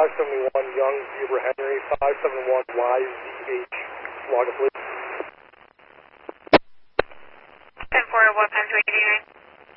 571 Young Zebra Henry, 571 YZH, log it please. 10-4, what time to 89?